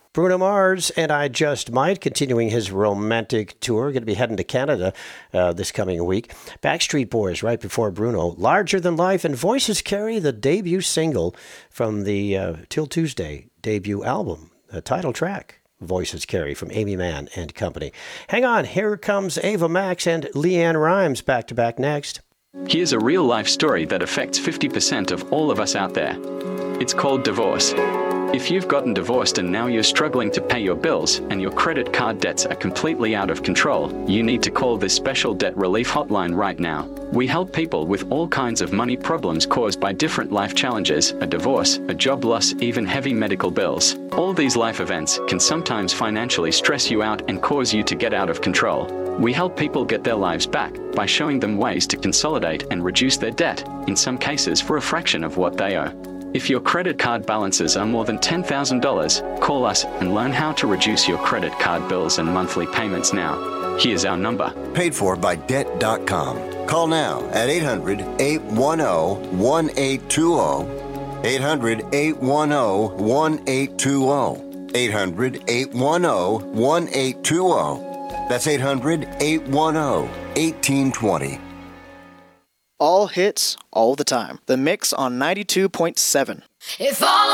Bruno Mars and I Just Might, continuing his romantic tour. Going to be heading to Canada this coming week. Backstreet Boys right before Bruno. Larger Than Life and Voices Carry, the debut single from the Till Tuesday debut album, the title track. Voices Carry from Amy Mann and Company. Hang on, here comes Ava Max and Leanne Rimes back to back next. Here's a real-life story that affects 50% of all of us out there. It's called divorce. If you've gotten divorced and now you're struggling to pay your bills and your credit card debts are completely out of control, you need to call this special debt relief hotline right now. We help people with all kinds of money problems caused by different life challenges, a divorce, a job loss, even heavy medical bills. All these life events can sometimes financially stress you out and cause you to get out of control. We help people get their lives back by showing them ways to consolidate and reduce their debt, in some cases for a fraction of what they owe. If your credit card balances are more than $10,000, call us and learn how to reduce your credit card bills and monthly payments now. Here's our number. Paid for by Debt.com. Call now at 800-810-1820. 800-810-1820. 800-810-1820. That's 800-810-1820. All hits, all the time. The Mix on 92.7. If all